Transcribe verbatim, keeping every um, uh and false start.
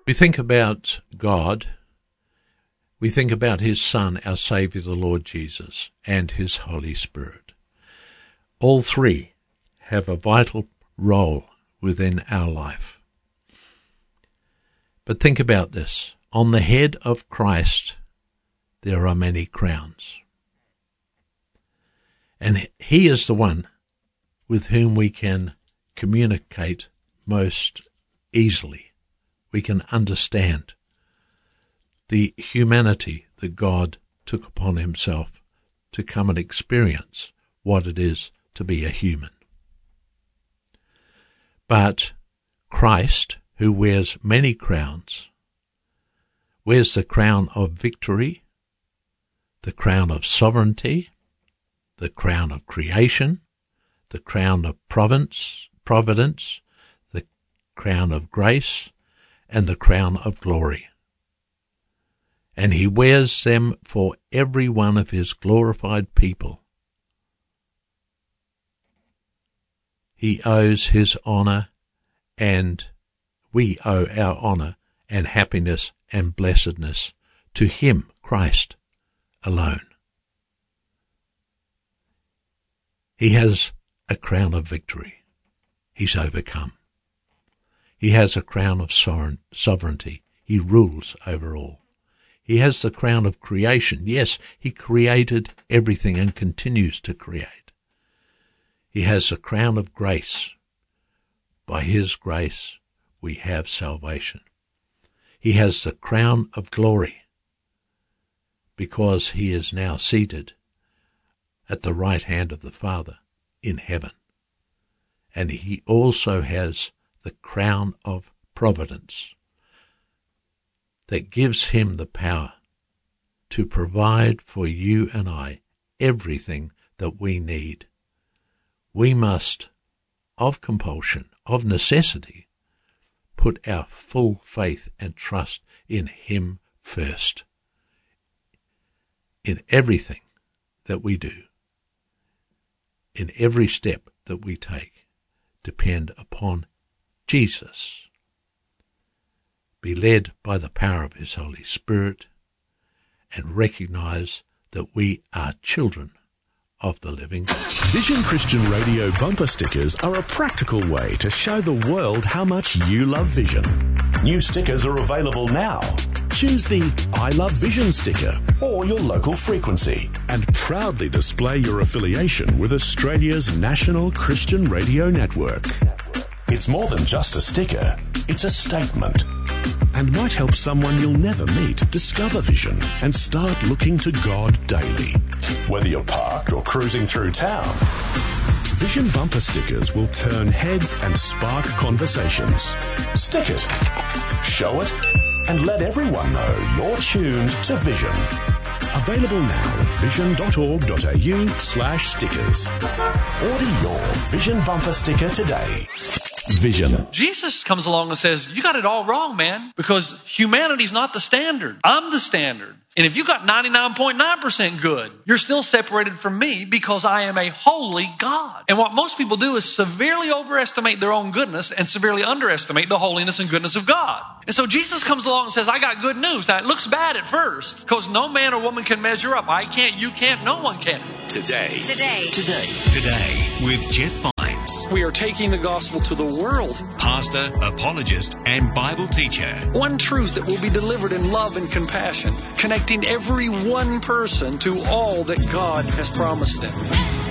We think about God, we think about his Son, our Saviour, the Lord Jesus, and his Holy Spirit. All three have a vital role within our life. But think about this. On the head of Christ, there are many crowns. And he is the one with whom we can communicate most easily. We can understand the humanity that God took upon himself to come and experience what it is to be a human. But Christ, who wears many crowns, wears the crown of victory, the crown of sovereignty, the crown of creation, the crown of providence, providence, the crown of grace, and the crown of glory. And he wears them for every one of his glorified people. He owes his honour, and we owe our honour and happiness and blessedness to him, Christ, alone. He has a crown of victory. He's overcome. He has a crown of sovereignty. He rules over all. He has the crown of creation. Yes, he created everything and continues to create. He has the crown of grace. By his grace, we have salvation. He has the crown of glory, because he is now seated at the right hand of the Father in heaven. And he also has the crown of providence that gives him the power to provide for you and I everything that we need. We must, of compulsion, of necessity, put our full faith and trust in him first. In everything that we do, in every step that we take, depend upon Jesus. Be led by the power of his Holy Spirit, and recognize that we are children of the living God. Vision Christian Radio bumper stickers are a practical way to show the world how much you love Vision. New stickers are available now. Choose the I Love Vision sticker or your local frequency and proudly display your affiliation with Australia's national Christian radio network. It's more than just a sticker, it's a statement, and might help someone you'll never meet discover Vision and start looking to God daily. Whether you're parked or cruising through town, Vision bumper stickers will turn heads and spark conversations. Stick it, show it, and let everyone know you're tuned to Vision. Available now at vision.org.au slash stickers. Order your Vision bumper sticker today. Vision. Jesus comes along and says, you got it all wrong, man, because humanity's not the standard. I'm the standard. And if you got ninety-nine point nine percent good, you're still separated from me because I am a holy God. And what most people do is severely overestimate their own goodness and severely underestimate the holiness and goodness of God. And so Jesus comes along and says, I got good news. Now, it looks bad at first because no man or woman can measure up. I can't, you can't, no one can. Today. Today. Today. Today with Jeff Vines. We are taking the gospel to the world. Pastor, apologist, and Bible teacher. One truth that will be delivered in love and compassion, connecting every one person to all that God has promised them.